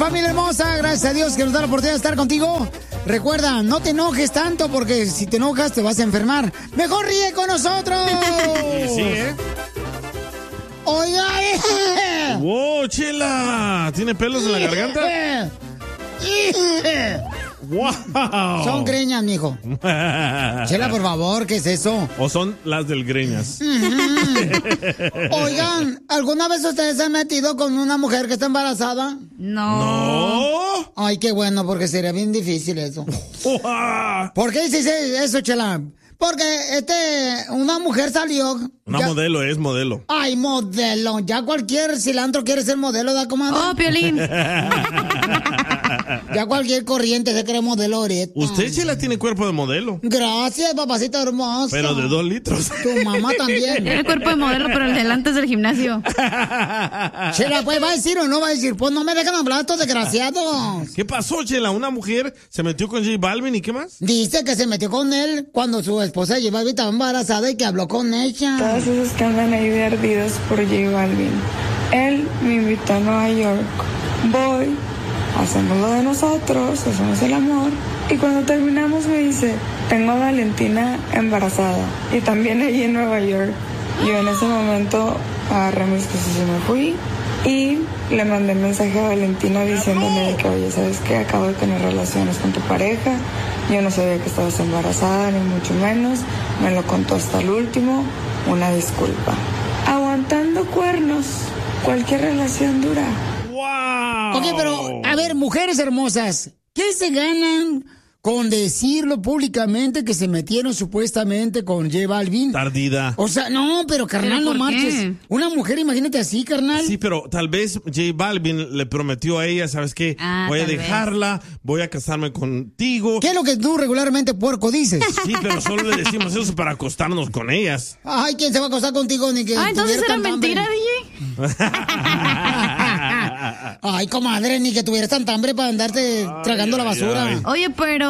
familia hermosa. Gracias a Dios que nos da la oportunidad de estar contigo. Recuerda, no te enojes tanto porque si te enojas te vas a enfermar. ¡Mejor ríe con nosotros! Sí, ¿eh? ¡Oiga! ¡Wow, Chela! ¿Tiene pelos en la garganta? ¡Wow! Son greñas, mijo. Chela, por favor, ¿qué es eso? ¿O son las del greñas? Oigan, ¿alguna vez ustedes se han metido con una mujer que está embarazada? No. Ay, qué bueno, porque sería bien difícil eso. ¿Por qué dices eso, Chela? Porque una mujer salió. Modelo, es modelo. Ay, modelo. Ya cualquier cilantro quiere ser modelo, ¿da, comadre? Oh, Piolín. Ya cualquier corriente se cree modelo ahorita. Usted, Chela, tiene cuerpo de modelo. Gracias, papacito hermoso. Pero de 2 litros. Tu mamá también. Tiene cuerpo de modelo, pero el delante es del gimnasio. Chela, pues, ¿va a decir o no va a decir? Pues no me dejan hablar estos desgraciados. ¿Qué pasó, Chela? ¿Una mujer se metió con J Balvin y qué más? Dice que se metió con él cuando su esposa J Balvin estaba embarazada y que habló con ella. Todos esos que andan ahí de ardidos por J Balvin. Él me invitó a Nueva York. Voy, hacemos lo de nosotros, hacemos el amor. Y cuando terminamos me dice, tengo a Valentina embarazada. Y también allí en Nueva York. Yo en ese momento agarré mis cosas y me fui. Y le mandé mensaje a Valentina diciéndole que, oye, ¿sabes qué? Acabo de tener relaciones con tu pareja. Yo no sabía que estabas embarazada, ni mucho menos. Me lo contó hasta el último. Una disculpa. Aguantando cuernos. Cualquier relación dura. ¡Wow! Ok, pero, a ver, mujeres hermosas, ¿qué se ganan con decirlo públicamente que se metieron supuestamente con J Balvin? Tardida. O sea, no, pero carnal, ¿Pero no por qué? marches. Una mujer, imagínate así, carnal. Sí, pero tal vez J Balvin le prometió a ella, ¿sabes qué? Voy a tal dejarla, voy a casarme contigo. ¿Qué es lo que tú regularmente, puerco, dices? Sí, pero solo le decimos eso para acostarnos con ellas. Ay, ¿quién se va a acostar contigo ni que Ah, entonces tuviera era tanta hambre? mentira, DJ. Ay, comadre, ni que tuvieras tanta hambre para andarte tragando la basura. ay. Oye, pero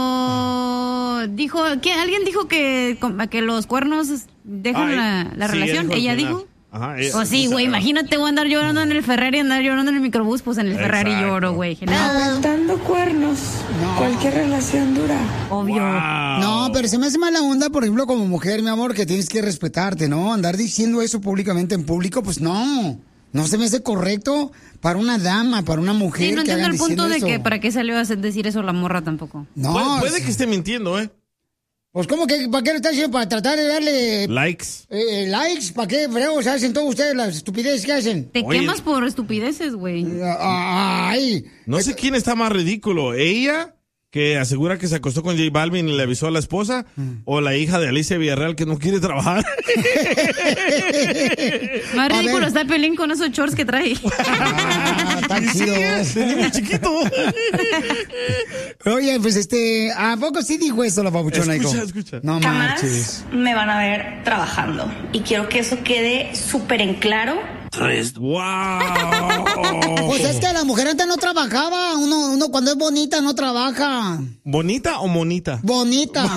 alguien dijo que los cuernos dejan la sí, relación. ella ¿Ella dijo al dijo? Ajá, Pues sí, güey, imagínate, voy a andar llorando en el Ferrari, andar llorando en el microbús, pues en el Ferrari Exacto. lloro, güey. Aguantando cuernos. Cualquier relación dura. Obvio. Wow. No, pero se me hace mala onda, por ejemplo, como mujer, mi amor, que tienes que respetarte, ¿no? Andar diciendo eso públicamente en público, pues no. No se me hace correcto para una dama, para una mujer. Sí, no que entiendo hagan el punto diciendo de eso. que para qué salió a decir eso la morra tampoco. No, Puede que esté mintiendo, ¿eh? pues ¿cómo que para qué lo está haciendo? Para tratar de darle Likes. likes, ¿para qué fregos hacen todos ustedes las estupideces que hacen? Te Oye. quemas por estupideces, güey. Ay, No sé quién está más ridículo. ¿Ella, que asegura que se acostó con J Balvin y le avisó a la esposa? ¿O la hija de Alicia Villarreal que no quiere trabajar? Más A ridículo ver. está Pelín con esos shorts que trae. tan chido. De niño chiquito. Oye, pues ¿a poco sí dijo eso la babuchona? Escucha, hijo? escucha. No Jamás marches. me van a ver trabajando. Y quiero que eso quede súper en claro. ¡Wow! Pues es que la mujer antes no trabajaba. Uno cuando es bonita no trabaja. ¿Bonita o monita? Bonita.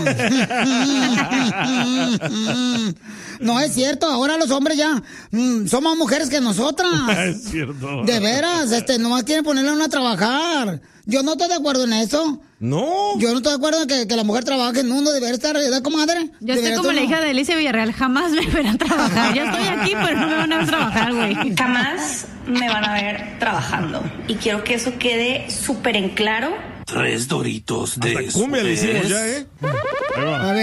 No es cierto, ahora los hombres ya son más mujeres que nosotras. Es cierto. De veras, nomás quieren ponerle a una a trabajar. Yo no estoy de acuerdo en eso. No. Yo no estoy de acuerdo en que la mujer trabaje. Uno debería estar, ¿verdad, comadre? Yo estoy como la hija de Alicia Villarreal, jamás me verán trabajar. Ya estoy aquí, pero no me van a ver trabajar, güey. Jamás me van a ver trabajando. Y quiero que eso quede súper en claro. 3 Doritos Hasta cumbia le hicimos ya, ¿eh? Ahí va. A